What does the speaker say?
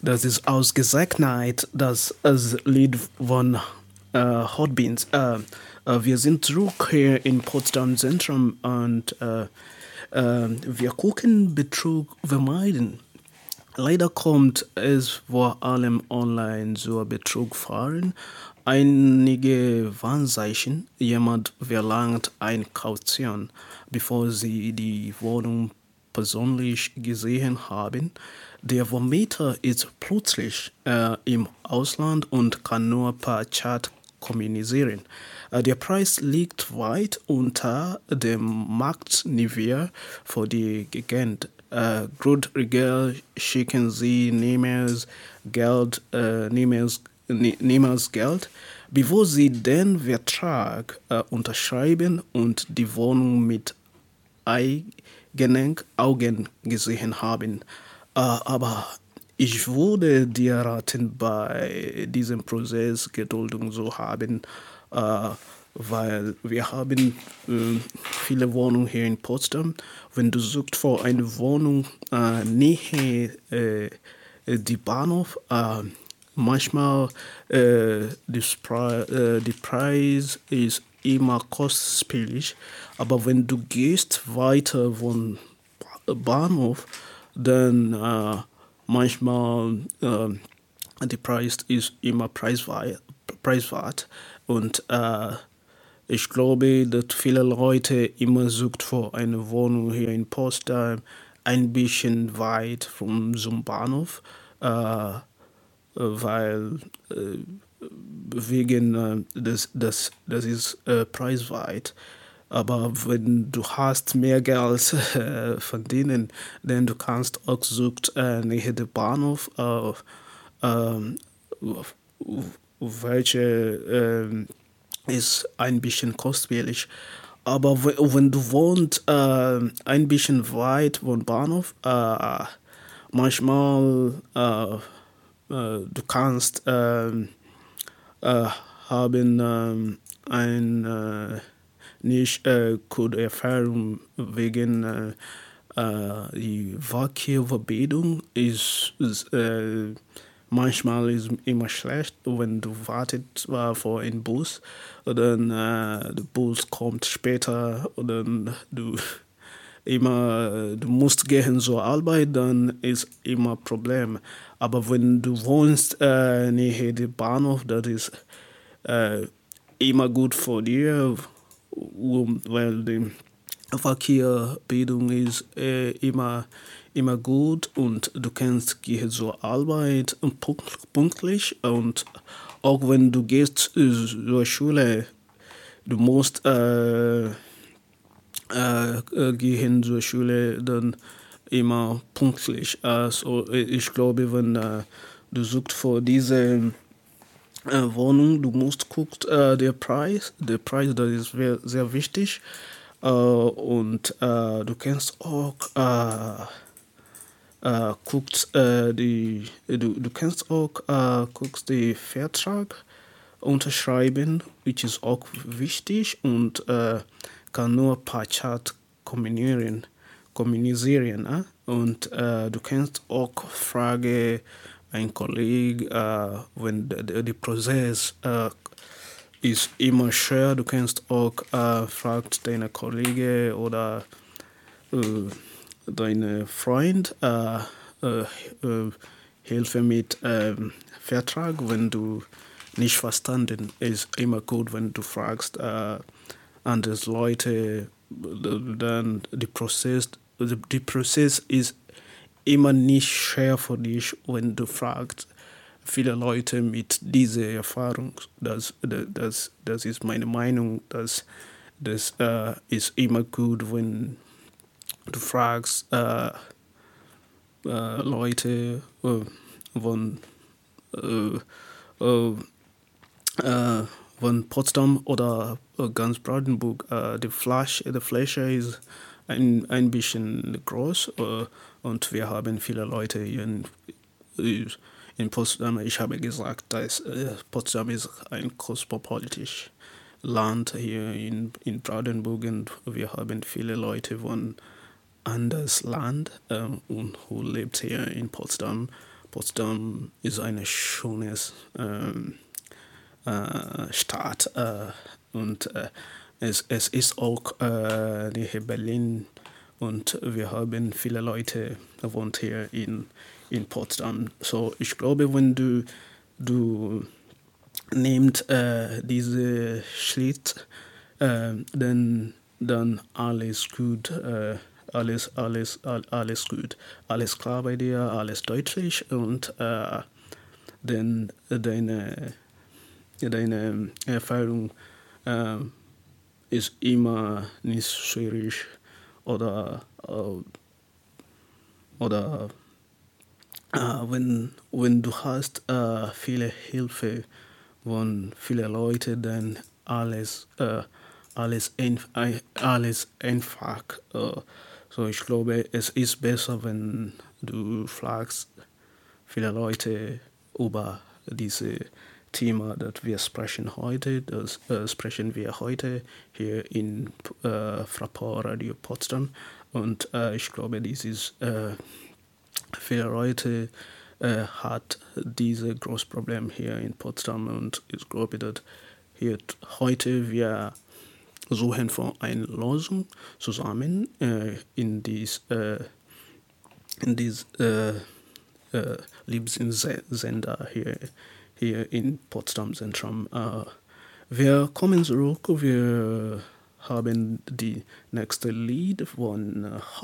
Das ist ausgezeichnet, das Lied von Hot Beans. Wir sind zurück hier in Potsdam Zentrum und wir gucken Betrug vermeiden. Leider kommt es vor allem online zur Betrugfahren. Einige Warnzeichen. Jemand verlangt eine Kaution, bevor sie die Wohnung persönlich gesehen haben. Der Vermieter ist plötzlich im Ausland und kann nur per Chat kommunizieren. Der Preis liegt weit unter dem Marktniveau für die Gegend. Grundregel schicken Sie niemals Geld, bevor Sie den Vertrag unterschreiben und die Wohnung mit eigenen Augen gesehen haben. Aber ich würde dir raten, bei diesem Prozess Geduld zu haben, äh, weil wir haben viele Wohnungen hier in Potsdam. Wenn du suchst für eine Wohnung nähe die Bahnhof, manchmal die Preis ist immer kostspielig, aber wenn du gehst weiter von Bahnhof, dann manchmal die Preis ist immer preiswert und ich glaube, dass viele Leute immer sucht für eine Wohnung hier in Potsdam ein bisschen weit zum Bahnhof, weil wegen das ist preiswert. Aber wenn du hast mehr Geld verdienen, dann du kannst auch sucht näher der Bahnhof, ähm, welche ist ein bisschen kostspielig. Aber wenn du wohnst ein bisschen weit vom Bahnhof, manchmal du kannst äh, haben ein nicht gute Erfahrung wegen die Verkehrsverbindung ist manchmal ist immer schlecht, wenn du wartet vor einem Bus, und dann der Bus kommt später und dann du musst gehen zur Arbeit, dann ist immer ein Problem. Aber wenn du wohnst näher dem Bahnhof, das ist äh, immer gut für dir, weil die Verkehrbildung ist immer gut und du kannst gehen zur Arbeit pünktlich, und auch wenn du gehst zur Schule, du musst gehen zur Schule dann immer pünktlich. Also ich glaube, wenn du suchst für diese Wohnung, du musst gucken, der Preis, das ist sehr wichtig. Und du kannst auch du kannst auch guckst die Vertrag unterschreiben, which ist auch wichtig, und kann nur per Chat kommunizieren. Und du kannst auch fragen ein Kollege, wenn der Prozess ist immer schwer, du kannst auch fragt deine Kollege oder äh, deine Freund Hilfe mit Vertrag, wenn du nicht verstanden ist immer gut, wenn du fragst andere Leute, dann die Prozess ist immer nicht schwer für dich, wenn du fragst viele Leute mit dieser Erfahrung. Das ist meine Meinung, dass das ist immer gut, wenn du fragst Leute von, äh, äh, von Potsdam oder ganz Brandenburg. Die Fläche ist ein bisschen groß, und wir haben viele Leute hier in Potsdam. Ich habe gesagt, dass Potsdam ist ein kosmopolitisches Land hier in Brandenburg, und wir haben viele Leute von anderes Land und who lebt hier in Potsdam. Potsdam ist eine schönes Stadt und es ist auch näher Berlin und wir haben viele Leute wohnt hier in Potsdam. So ich glaube, wenn du nimmst diese Schritt, dann alles gut. Alles gut. Alles klar bei dir, alles deutlich und deine Erfahrung äh, ist immer nicht schwierig oder, oder wenn du hast viele Hilfe von vielen Leuten, dann alles einfach. So ich glaube, es ist besser, wenn du fragst viele Leute über diese Thema, das wir sprechen heute. Das sprechen wir heute hier in Fraport Radio Potsdam. Und ich glaube, dies ist viele Leute hat diese großes Problem hier in Potsdam und ich glaube, dass hier heute wir suchen für eine Lösung zusammen in dies Lebenssender hier in Potsdam Zentrum. Wir kommen zurück, wir haben die nächste Lied von